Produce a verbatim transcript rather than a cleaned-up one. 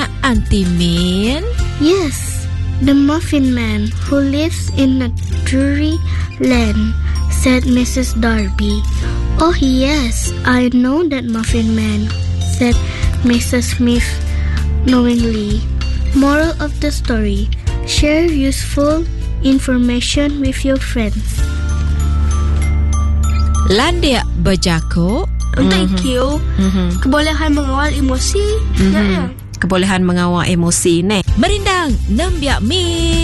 na Auntie Min? Yes, the Muffin Man who lives in a dreary land, said Missus Darby. Oh yes, I know that Muffin Man, said Missus Smith knowingly. Moral of the story, share useful information with your friends. Landia berjakuk. Thank mm-hmm. you. Mm-hmm. Kebolehan mengawal emosi. Mm-hmm. Ya, ya. Kebolehan mengawal emosi ni. Merindang Nembiak Mi.